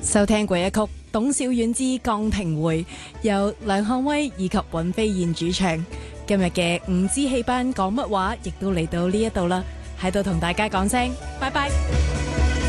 收聽過一曲董小宛之《江亭會》，由梁漢威以及尹飛燕主唱。今日嘅五支戲班講乜話，亦都嚟到呢一度啦，喺度同大家講聲拜拜。